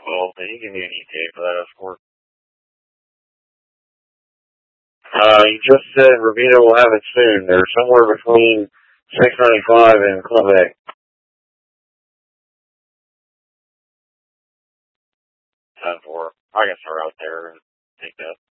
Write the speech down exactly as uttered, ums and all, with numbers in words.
Well, then you can do an E T A for that escort. Uh, you just said Ravina will have it soon. They're somewhere between six ninety-five and Club A. ten four. I can start out there and take that.